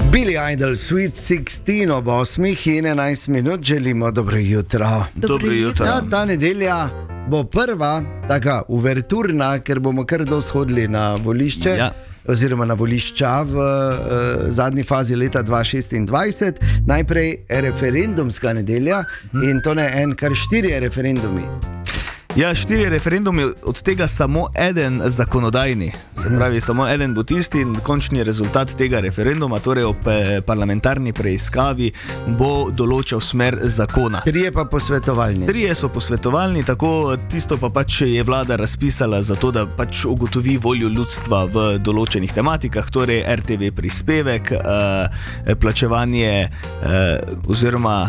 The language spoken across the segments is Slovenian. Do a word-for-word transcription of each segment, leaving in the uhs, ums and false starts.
Billy Idol, Sweet šestnajst ob osmih in enajst minut, želimo dobro jutro. Dobro jutro. Ja, ta nedelja bo prva, taka uverturna, ker bomo kar doshodili na volišče. Ja. Oziroma na volišča v uh, zadnji fazi leta dva tisoč šestindvajset. Najprej referendumska nedelja in to ne en, kar štiri referendumi. Ja, štiri referendumi, od tega samo eden zakonodajni. Se pravi, samo eden bo tisti in končni rezultat tega referenduma, torej o parlamentarni preiskavi, bo določal smer zakona. Trije pa posvetovalni. Trije so posvetovalni, tako tisto pa pač je vlada razpisala za to, da pač ugotovi voljo ljudstva v določenih tematikah, torej R T V prispevek, eh, plačevanje eh, oziroma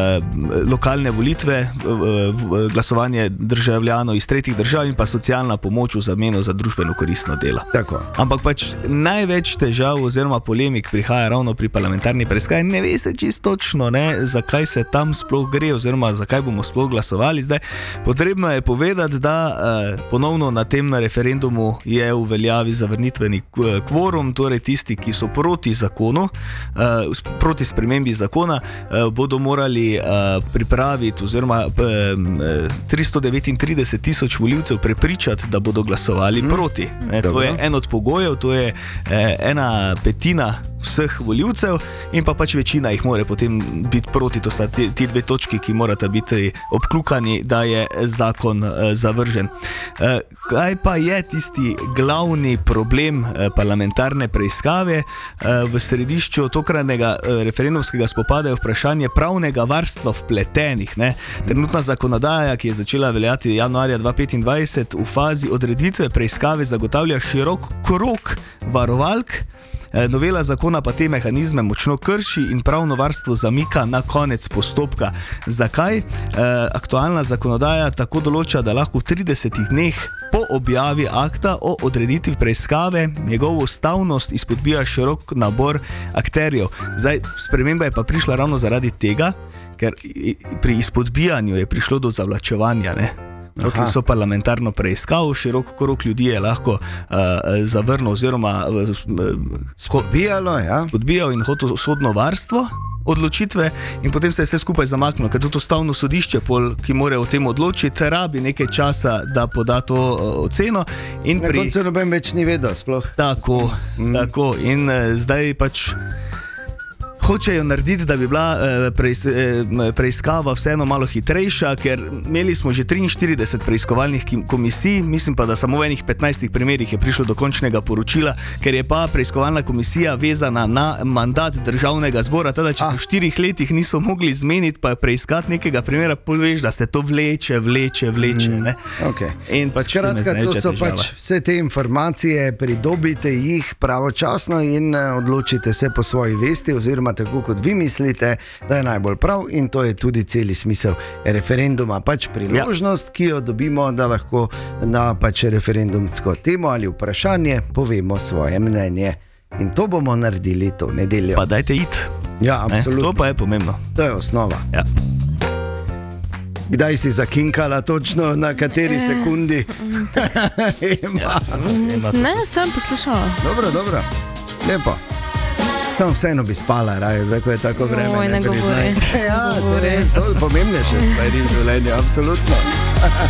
eh, lokalne volitve, eh, glasovanje državljanov iz tretjih držav in pa socialna pomoč v zameno za družbeno koristno delo. Tako. Ampak pač največ težav oziroma polemik prihaja ravno pri parlamentarni preiskavi. Ne ve se čisto točno, ne, zakaj se tam sploh gre oziroma zakaj bomo sploh glasovali. Zdaj, potrebno je povedati, da eh, ponovno na tem referendumu je v veljavi zavrnitveni kvorum, torej tisti, ki so proti zakonu, eh, proti spremembi zakona, eh, bodo morali eh, pripraviti oziroma eh, tristo devetintrideset tisoč volivcev prepričati, da bodo glasovali hmm. proti. Ne, to je en od pogojev, to je eh, ena petina vseh volivcev in pa pač večina jih mora potem biti proti. To sta ti, ti dve točki, ki morata biti obkljukani, da je zakon eh, zavržen. Eh, kaj pa je tisti glavni problem eh, parlamentarne preiskave? Eh, v središču tokratnega eh, referendumskega spopada je vprašanje pravnega varstva vpletenih. Ne? Trenutna zakonodaja, ki je začela veljati januarja dva tisoč petindvajset, v fazi odreditve preiskave zagotavlja širok krog varovalk. Novela zakona pa te mehanizme močno krši in pravno varstvo zamika na konec postopka. Zakaj? E, aktualna zakonodaja tako določa, da lahko v tridesetih dneh po objavi akta o odreditvi preiskave njegovo ustavnost izpodbija širok nabor akterjev. Zdaj, sprememba je pa prišla ravno zaradi tega, ker pri izpodbijanju je prišlo do zavlačevanja, ne? Proti so parlamentarno preiskavo, širok krog ljudi je lahko uh, zavrnil oziroma uh, spodbijalo, ja. spodbijal in hotel sodno varstvo odločitve in potem se je vse skupaj zamaknilo, ker tudi ustavno sodišče, pol, ki mora o tem odločiti, rabi nekaj časa, da poda to uh, oceno. In na pri... koncu noben več ni vedel sploh. Tako, mm. tako. In uh, zdaj pač hočejo narediti, da bi bila eh, preiskava vseeno malo hitrejša, ker imeli smo že triinštirideset preiskovalnih komisij, mislim pa, da samo v enih petnajstih primerih je prišlo do končnega poročila, ker je pa preiskovalna komisija vezana na mandat državnega zbora, teda če se v štirih letih niso mogli zmeniti pa preiskati nekega primera, poveš, da se to vleče, vleče, vleče. Ne? Okay. In pač skratka, to so težava. pač vse te informacije, pridobite jih pravočasno in odločite se po svoji vesti oziroma tako, kot vi mislite, da je najbolj prav, in to je tudi celi smisel referenduma. Pač priložnost, ja. ki jo dobimo, da lahko na pač referendumsko temo ali vprašanje povemo svoje mnenje. In to bomo naredili to nedeljo. Pa dajte iti. Ja, absolutno. To pa je pomembno. To je osnova. Ja. Kdaj si zakinkala točno, na kateri eh. sekundi? ja. Ne, sem poslušala. Dobro, dobro. Lepo. Sam vseeno bi spala, raje, zdaj, ko je tako vreme. Oj, ne, ne govori. Ja, se rejem, so pomembnejše stvari v življenju, absolutno.